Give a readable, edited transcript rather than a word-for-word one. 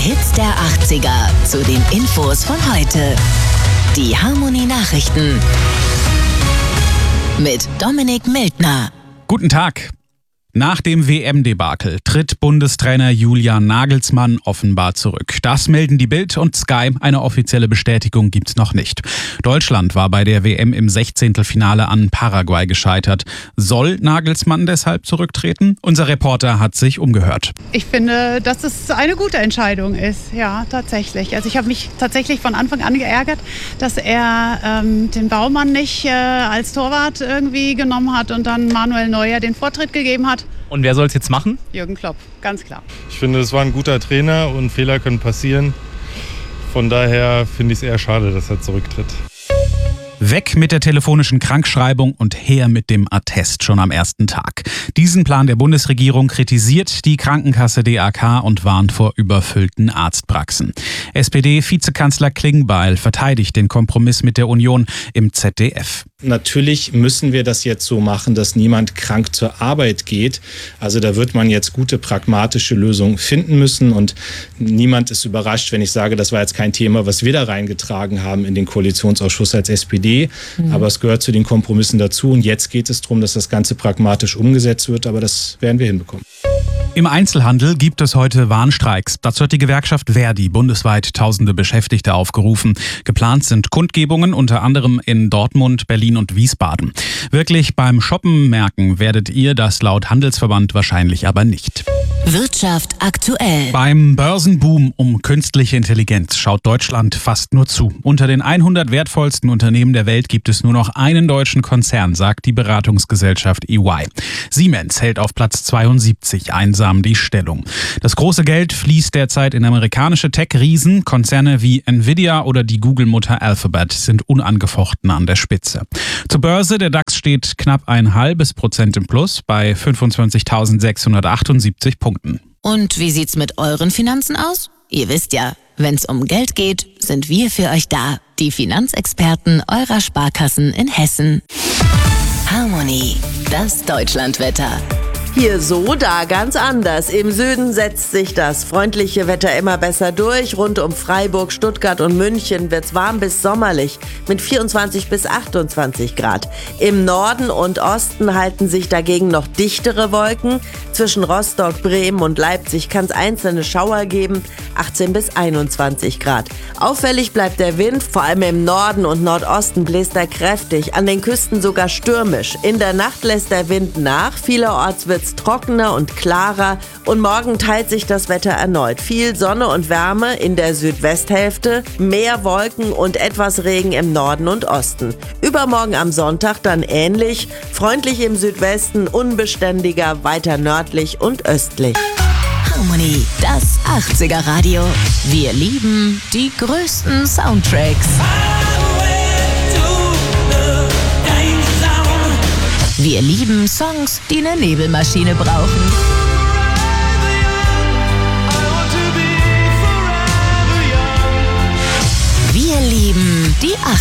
Hits der 80er zu den Infos von heute. Die Harmony Nachrichten mit Dominik Mildner. Guten Tag. Nach dem WM-Debakel tritt Bundestrainer Julian Nagelsmann offenbar zurück. Das melden die Bild und Sky. Eine offizielle Bestätigung gibt's noch nicht. Deutschland war bei der WM im 16. an Paraguay gescheitert. Soll Nagelsmann deshalb zurücktreten? Unser Reporter hat sich umgehört. Ich finde, dass es eine gute Entscheidung ist, ja, tatsächlich. Also ich habe mich tatsächlich von Anfang an geärgert, dass er den Baumann nicht als Torwart irgendwie genommen hat und dann Manuel Neuer den Vortritt gegeben hat. Und wer soll es jetzt machen? Jürgen Klopp, ganz klar. Ich finde, es war ein guter Trainer und Fehler können passieren. Von daher finde ich es eher schade, dass er zurücktritt. Weg mit der telefonischen Krankschreibung und her mit dem Attest schon am ersten Tag. Diesen Plan der Bundesregierung kritisiert die Krankenkasse DAK und warnt vor überfüllten Arztpraxen. SPD-Vizekanzler Klingbeil verteidigt den Kompromiss mit der Union im ZDF. Natürlich müssen wir das jetzt so machen, dass niemand krank zur Arbeit geht. Also da wird man jetzt gute, pragmatische Lösungen finden müssen. Und niemand ist überrascht, wenn ich sage, das war jetzt kein Thema, was wir da reingetragen haben in den Koalitionsausschuss als SPD. Aber es gehört zu den Kompromissen dazu. Und jetzt geht es darum, dass das Ganze pragmatisch umgesetzt wird. Aber das werden wir hinbekommen. Im Einzelhandel gibt es heute Warnstreiks. Dazu hat die Gewerkschaft Verdi bundesweit tausende Beschäftigte aufgerufen. Geplant sind Kundgebungen unter anderem in Dortmund, Berlin und Wiesbaden. Wirklich beim Shoppen merken werdet ihr das laut Handelsverband wahrscheinlich aber nicht. Wirtschaft aktuell. Beim Börsenboom um künstliche Intelligenz schaut Deutschland fast nur zu. Unter den 100 wertvollsten Unternehmen der Welt gibt es nur noch einen deutschen Konzern, sagt die Beratungsgesellschaft EY. Siemens hält auf Platz 72 einsam die Stellung. Das große Geld fließt derzeit in amerikanische Tech-Riesen. Konzerne wie Nvidia oder die Google-Mutter Alphabet sind unangefochten an der Spitze. Zur Börse, der DAX steht knapp 0,5% im Plus bei 25.678 Punkten. Und wie sieht's mit euren Finanzen aus? Ihr wisst ja, wenn's um Geld geht, sind wir für euch da. Die Finanzexperten eurer Sparkassen in Hessen. Harmony, das Deutschlandwetter. Hier so, da ganz anders. Im Süden setzt sich das freundliche Wetter immer besser durch. Rund um Freiburg, Stuttgart und München wird's warm bis sommerlich mit 24 bis 28 Grad. Im Norden und Osten halten sich dagegen noch dichtere Wolken. Zwischen Rostock, Bremen und Leipzig kann's einzelne Schauer geben, 18 bis 21 Grad. Auffällig bleibt der Wind, vor allem im Norden und Nordosten bläst er kräftig, an den Küsten sogar stürmisch. In der Nacht lässt der Wind nach, vielerorts wird's trockener und klarer und morgen teilt sich das Wetter erneut. Viel Sonne und Wärme in der Südwesthälfte, mehr Wolken und etwas Regen im Norden und Osten. Übermorgen am Sonntag dann ähnlich, freundlich im Südwesten, unbeständiger, weiter nördlich und östlich. Harmony, das 80er Radio. Wir lieben die größten Soundtracks. Wir lieben Songs, die eine Nebelmaschine brauchen. Wir lieben die